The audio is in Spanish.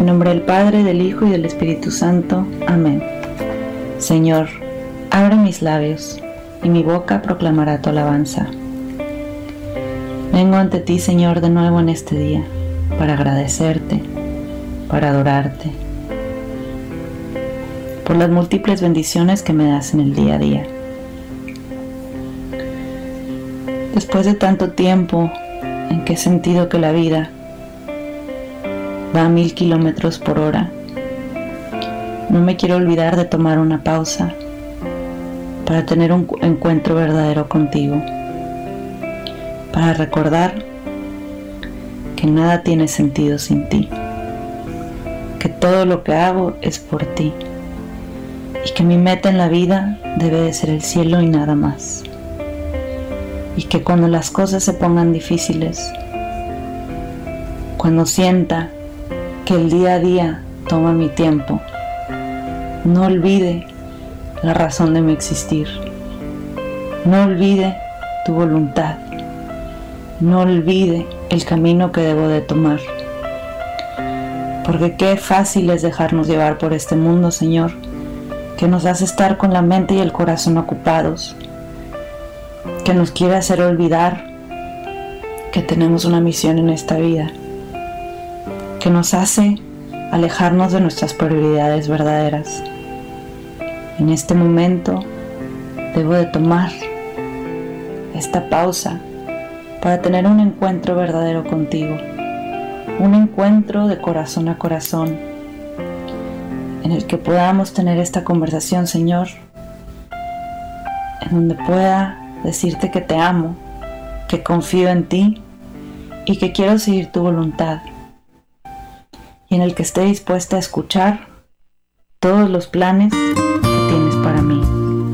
En nombre del Padre, del Hijo y del Espíritu Santo. Amén. Señor, abre mis labios, y mi boca proclamará tu alabanza. Vengo ante ti, Señor, de nuevo en este día, para agradecerte, para adorarte, por las múltiples bendiciones que me das en el día a día. Después de tanto tiempo en que he sentido que la vida va a 1000 kilómetros por hora, no me quiero olvidar de tomar una pausa para tener un encuentro verdadero contigo, para recordar que nada tiene sentido sin ti, que todo lo que hago es por ti y que mi meta en la vida debe de ser el cielo y nada más, y que cuando las cosas se pongan difíciles, cuando sienta que el día a día toma mi tiempo, no olvide la razón de mi existir, no olvide tu voluntad, no olvide el camino que debo de tomar, porque qué fácil es dejarnos llevar por este mundo, Señor, que nos hace estar con la mente y el corazón ocupados, que nos quiere hacer olvidar que tenemos una misión en esta vida, que nos hace alejarnos de nuestras prioridades verdaderas. En este momento debo de tomar esta pausa para tener un encuentro verdadero contigo, un encuentro de corazón a corazón, en el que podamos tener esta conversación, Señor, en donde pueda decirte que te amo, que confío en ti y que quiero seguir tu voluntad, y en el que esté dispuesta a escuchar todos los planes que tienes para mí.